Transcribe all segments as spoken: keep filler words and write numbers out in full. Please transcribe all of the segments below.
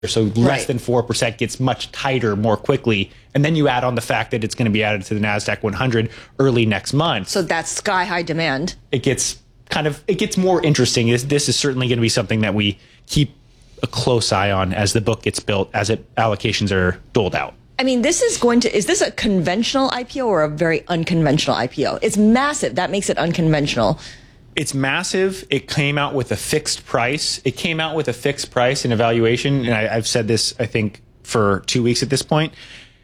So less right. than four percent gets much tighter more quickly. And then you add on the fact that it's going to be added to the NASDAQ one hundred early next month. So that's sky high demand. It gets kind of, it gets more interesting. This, this is certainly going to be something that we keep a close eye on as the book gets built, as it allocations are doled out. I mean, this is going to, is this a conventional I P O or a very unconventional I P O? It's massive. That makes it unconventional. It's massive. It came out with a fixed price. It came out with a fixed price and evaluation. And I, I've said this, I think, for two weeks at this point.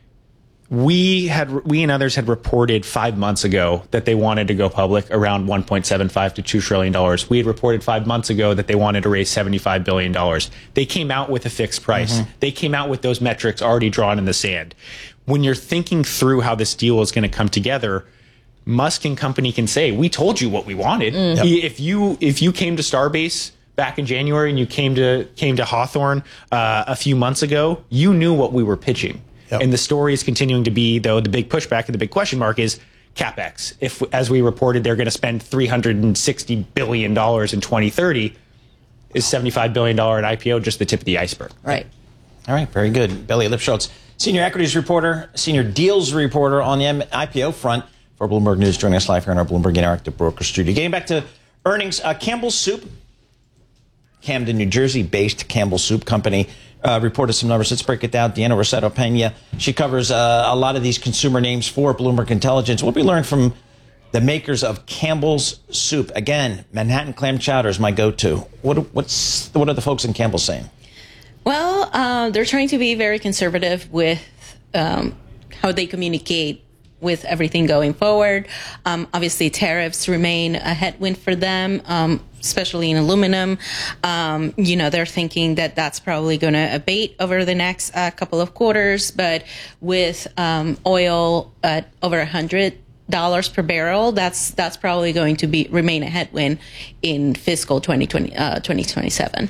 We had, we and others had reported five months ago that they wanted to go public around one point seven five to two trillion dollars. We had reported five months ago that they wanted to raise seventy-five billion dollars. They came out with a fixed price. Mm-hmm. They came out with those metrics already drawn in the sand. When you're thinking through how this deal is going to come together, Musk and company can say, we told you what we wanted. Mm. Yep. If you if you came to Starbase back in January and you came to came to Hawthorne uh, a few months ago, you knew what we were pitching. Yep. And the story is continuing to be, though, the big pushback and the big question mark is CapEx. If, as we reported, they're going to spend three hundred sixty billion dollars in twenty thirty, is seventy-five billion dollars an I P O just the tip of the iceberg? Right. All right, very good. Belly Lipschultz, senior equities reporter, senior deals reporter on the I P O front for Bloomberg News, joining us live here in our Bloomberg Interactive Broker Studio. Getting back to earnings, uh, Campbell's Soup, Camden, New Jersey-based Campbell's Soup Company, uh, reported some numbers. Let's break it down. Deanna Rossetto Pena, she covers uh, a lot of these consumer names for Bloomberg Intelligence. What we learned from the makers of Campbell's Soup. Again, Manhattan clam chowder is my go-to. What, what's, what are the folks in Campbell saying? Well, uh, they're trying to be very conservative with um, how they communicate with everything going forward. Um, obviously, tariffs remain a headwind for them, um, especially in aluminum. Um, you know, they're thinking that that's probably going to abate over the next uh, couple of quarters. But with um, oil at over one hundred dollars per barrel, that's that's probably going to be remain a headwind in fiscal twenty twenty, uh, twenty twenty-seven.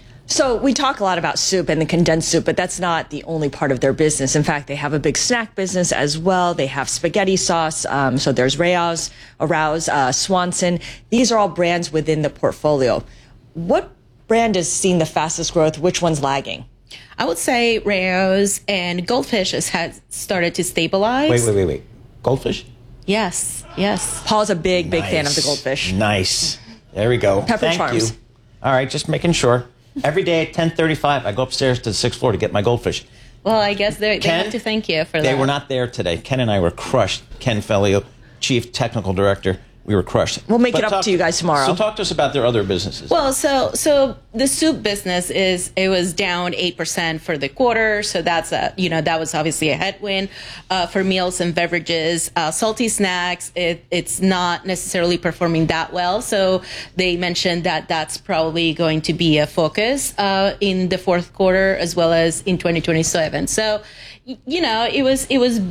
So we talk a lot about soup and the condensed soup, but that's not the only part of their business. In fact, they have a big snack business as well. They have spaghetti sauce. Um, so there's Rao's, Arouse, uh, Swanson. These are all brands within the portfolio. What brand is seeing the fastest growth? Which one's lagging? I would say Rao's, and Goldfish has had started to stabilize. Wait, wait, wait, wait. Goldfish? Yes, yes. Paul's a big, big nice. fan of the Goldfish. Nice. There we go. Pepper Thank Charms. you. All right, just making sure. Every day at ten thirty-five, I go upstairs to the sixth floor to get my Goldfish. Well, I guess they have to thank you for that. They were not there today. Ken and I were crushed. Ken Fellio, Chief Technical Director. We were crushed. We'll make but it up talk, to you guys tomorrow. So talk to us about their other businesses. Well, so so the soup business is it was down eight percent for the quarter. So that's a you know that was obviously a headwind uh, for meals and beverages. Uh, salty snacks, it, it's not necessarily performing that well. So they mentioned that that's probably going to be a focus uh, in the fourth quarter as well as in twenty twenty-seven. So you know it was it was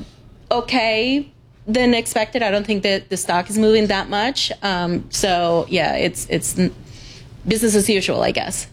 okay than expected. I don't think that the stock is moving that much. Um, so yeah, it's it's business as usual, I guess.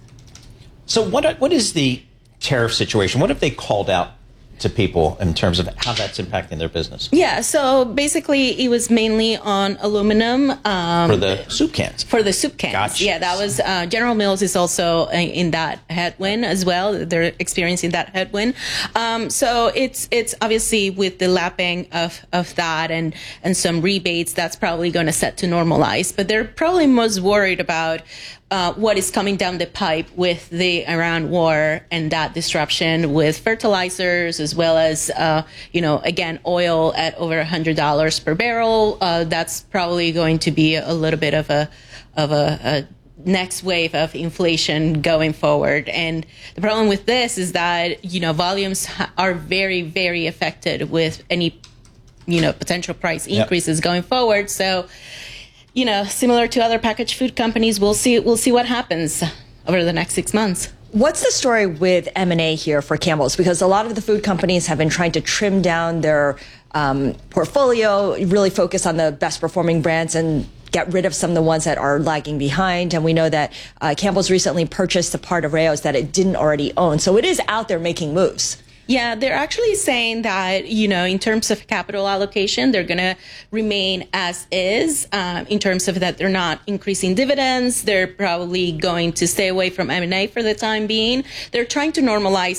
So what what is the tariff situation? What have they called out to people in terms of how that's impacting their business? Yeah, so basically it was mainly on aluminum. Um, for the soup cans. For the soup cans. Gotcha. Yeah, that was, uh, General Mills is also in that headwind as well. They're experiencing that headwind. Um, so it's it's obviously with the lapping of, of that and, and some rebates, that's probably going to set to normalize. But they're probably most worried about Uh, what is coming down the pipe with the Iran war and that disruption with fertilizers as well as, uh, you know, again, oil at over one hundred dollars per barrel. Uh, that's probably going to be a little bit of a of a, a next wave of inflation going forward. And the problem with this is that, you know, volumes are very, very affected with any, you know, potential price increases yep. going forward. So, you know, similar to other packaged food companies, we'll see we'll see what happens over the next six months. What's the story with M and A here for Campbell's? Because a lot of the food companies have been trying to trim down their um, portfolio, really focus on the best performing brands and get rid of some of the ones that are lagging behind. And we know that uh, Campbell's recently purchased a part of Rao's that it didn't already own. So it is out there making moves. Yeah, they're actually saying that, you know, in terms of capital allocation, they're going to remain as is, um, in terms of that they're not increasing dividends. They're probably going to stay away from M and A for the time being. They're trying to normalize